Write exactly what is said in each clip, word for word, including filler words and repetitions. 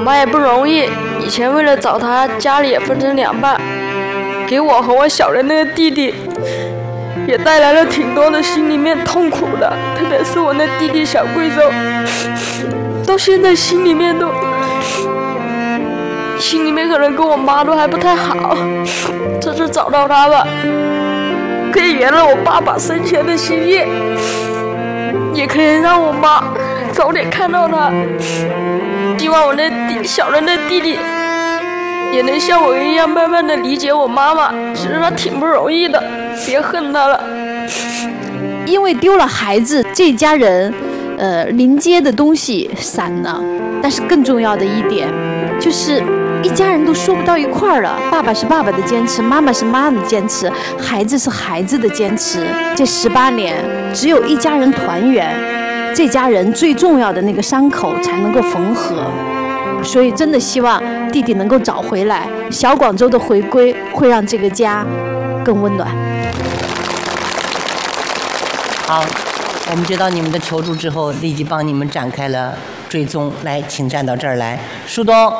妈也不容易，以前为了找她，家里也分成两半，给我和我小的那个弟弟也带来了挺多的心里面痛苦的，特别是我那弟弟小贵州，到现在心里面都心里面可能跟我妈都还不太好。这次找到他吧，可以圆了我爸爸生前的心愿，也可以让我妈早点看到他。希望我那弟小的那弟弟也能像我一样慢慢的理解我妈妈，其实她挺不容易的，别恨她了。 因为丢了孩子，这家人呃临街的东西散了，但是更重要的一点就是一家人都说不到一块儿了。爸爸是爸爸的坚持，妈妈是妈妈的坚持，孩子是孩子的坚持。这十八年只有一家人团圆，这家人最重要的那个伤口才能够缝合。所以真的希望弟弟能够找回来，小广州的回归会让这个家更温暖。 好，我们接到你们的求助之后，立即帮你们展开了追踪。来，请站到这儿来，舒东。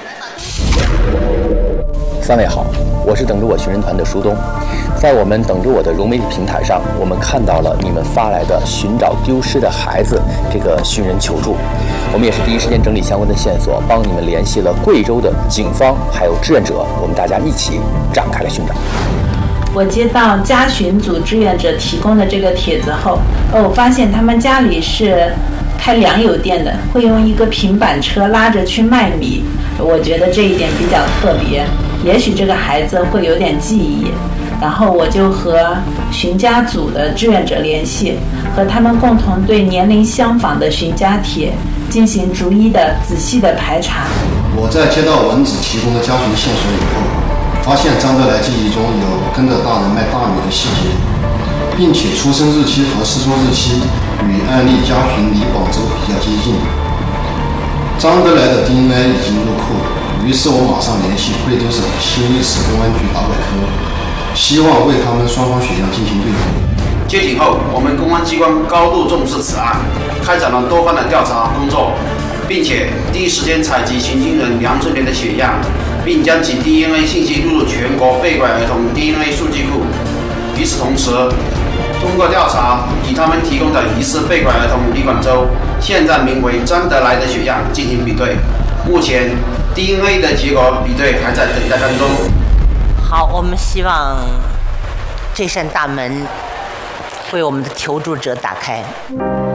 三位好，我是等着我寻人团的舒东。在我们等着我的融媒体平台上，我们看到了你们发来的寻找丢失的孩子这个寻人求助，我们也是第一时间整理相关的线索，帮你们联系了贵州的警方还有志愿者，我们大家一起展开了寻找。 我接到家寻组志愿者提供的这个帖子后，我发现他们家里是开粮油店的，会用一个平板车拉着去卖米，我觉得这一点比较特别，也许这个孩子会有点记忆。然后我就和寻家组的志愿者联系，和他们共同对年龄相仿的寻家帖进行逐一的仔细的排查。 我在接到文子提供的家寻线索以后，发现张德来记忆中有跟着大人卖大米的细节，并且出生日期和失踪日期与案例家寻李广州比较接近。张德来的 D N A 已经入库，于是我马上联系贵州省新义市公安局打拐科，希望为他们双方血样进行对比。 接警后，我们公安机关高度重视此案，开展了多方的调查工作，并且第一时间采集寻亲人梁春莲的血样，并将其 D N A 信息录入全国被拐儿童 D N A 数据库。与此同时，通过调查，以他们提供的疑似被拐儿童李广州现在名为张德来的血样进行比对，目前 D N A 的结果比对还在等待当中。 好，我们希望这扇大门为我们的求助者打开。